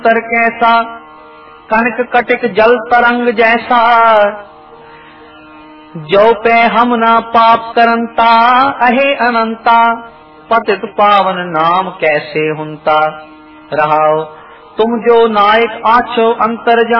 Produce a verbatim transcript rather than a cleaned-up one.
तर कैसा कनक कटिक जल तरंग जैसा, जो पे हम ना पाप करंता अहे अनंता, पतित पावन नाम कैसे हुंता। रहाओ तुम जो नायक आछो अंतर